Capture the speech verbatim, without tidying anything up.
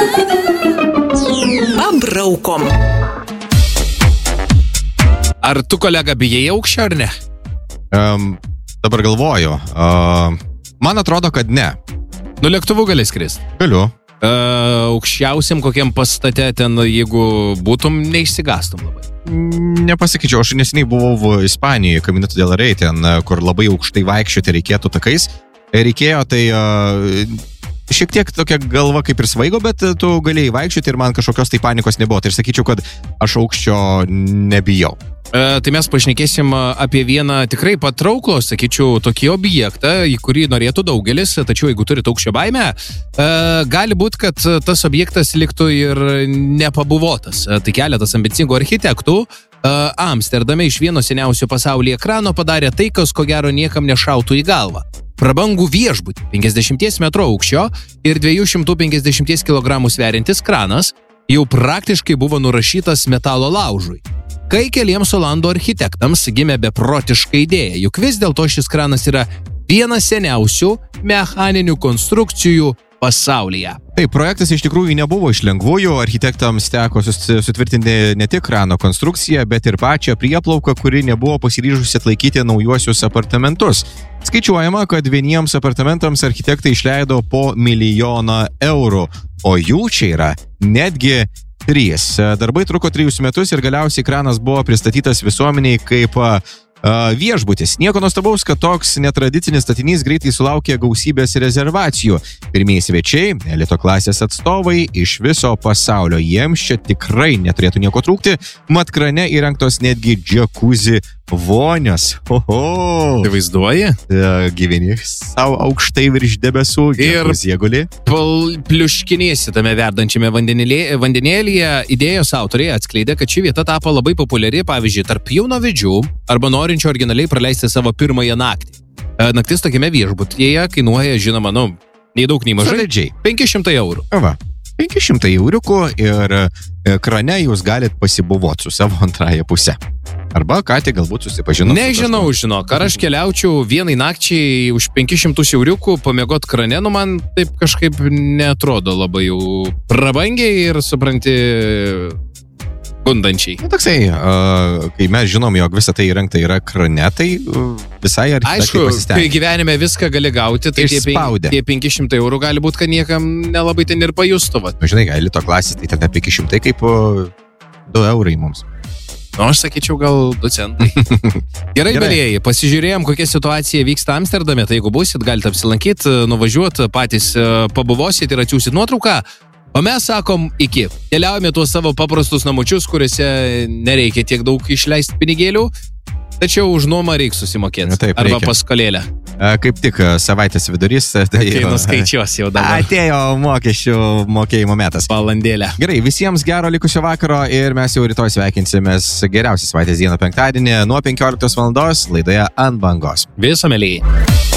Pabraukom. Ar tu, kolega, bijai aukščio ar ne? Um, dabar galvoju. Uh, man atrodo, kad ne. Nu, lėktuvu gali skristi. Galiu. Uh, aukščiausiam kokiam pastate ten, jeigu būtum, neišsigastum labai. Nepasakyčiau, aš neseniai buvau Ispanijoje, Caminito del Rey, ten, kur labai aukštai vaikščioti reikėtų takais. Reikėjo, tai uh, šiek tiek tokia galva kaip ir svaigo, bet tu galėjai vaikščioti ir man kažkokios tai panikos nebuvo. Tai aš sakyčiau, kad aš aukščio nebijau. E, tai mes pašnekėsim apie vieną tikrai patrauklų, sakyčiau, tokį objektą, į kurį norėtų daugelis, tačiau jeigu turi aukščio baimę, e, gali būti, kad tas objektas liktų ir nepabuvotas. E, tai keletas ambicingų architektų e, Amsterdame iš vieno seniausių pasaulyje ekrano padarė tai, kas ko gero niekam nešautų į galvą. Prabangų viešbutį, penkiasdešimt metrų aukščio ir dviejų šimtų penkiasdešimt kilogramų sveriantis kranas jau praktiškai buvo nurašytas metalo laužui. Kai keliems olandų architektams gimė beprotiška idėja, juk vis dėlto šis kranas yra vienas seniausių mechaninių konstrukcijų pasaulyje. Taip, projektas iš tikrųjų nebuvo iš lengvųjų, architektams teko sutvirtinti ne tik krano konstrukciją, bet ir pačią prieplauką, kuri nebuvo pasiryžusi atlaikyti naujuosius apartamentus. Skaičiuojama, kad vieniems apartamentams architektai išleido po milijoną eurų, o jų čia yra netgi trys. Darbai truko trijus metus ir galiausiai kranas buvo pristatytas visuomeniai kaip Uh, viešbutis. Nieko nuostabaus, kad toks netradicinis statinys greitai sulaukė gausybės rezervacijų. Pirmieji svečiai, elito klasės atstovai iš viso pasaulio. Jiems čia tikrai neturėtų nieko trūkti, mat krane įrengtos netgi džakuzi vonios. Oho! Tai vaizduoji? Uh, gyveni savo aukštai virš debesų. Ir guli. Pliuškinėsi tame verdančiame vandenėlyje. Idėjos autoriai atskleidė, kad ši vieta tapo labai populiari, pavyzdžiui, tarp jaunavedžių arba norinčių originaliai praleisti savo pirmąją naktį. Naktis tokiame viešbutyje kainuoja, žinoma, nu, nei daug, nei mažai. Solidžiai. penki šimtai eurų. Va, penki šimtai euriukų ir krane jūs galit pasibuvoti su savo antrąją pusę. Arba ką tik galbūt susipažinot. Nežinau, žinok, ar aš keliaučiau vienai nakčiai už penkis šimtus euriukų pamiegot krane, nu man taip kažkaip netrodo labai jau prabangiai ir supranti gundančiai. Na, toksai, uh, kai mes žinom, jog visą tai įrengta yra krane, tai uh, visai architektai pasistengė. Aišku, kai gyvenime viską gali gauti, tai tie, pen, tie penki šimtai eurų gali būti, kad niekam nelabai ten ir pajustų. Va. Žinai, elito klasės, tai ten penki šimtai kaip uh, du eurai mums. Nu, aš sakyčiau, gal du centai. Gerai, Gerai. Belėjai, pasižiūrėjom, kokia situacija vyksta Amsterdame, tai jeigu busit, galite apsilankyti, nuvažiuoti, patys pabuvosit ir atsiųsit nuotrauką. O mes sakom iki. Keliaujame tuos savo paprastus namučius, kuriuose nereikia tiek daug išleisti pinigėlių, tačiau už nuomą reikia susimokėti. Taip, arba reikia. paskolėlę. Kaip tik savaitės vidurys. Tai Tai nuskaičiuos jau dabar. Atėjo mokesčių mokėjimo metas. Valandėlę. Gerai, visiems gero likusio vakaro ir mes jau rytoj sveikinsimės geriausią savaitės dieną penktadienį nuo penkioliktos valandos laidoje Ant bangos. Viso, mielieji.